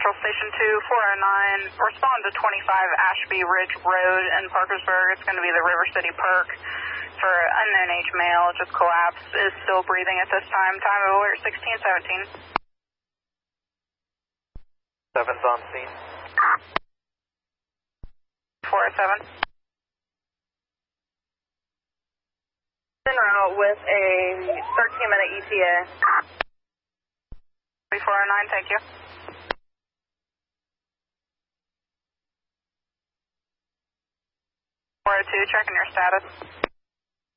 Central Station 2, 409, respond to 25 Ashby Ridge Road in Parkersburg. It's going to be the River City Perk for unknown age male, just collapsed, is still breathing at this time. Time of alert 1617. 7's on scene. 407. En route with a 13-minute ETA. 3409, thank you. 402, checking your status.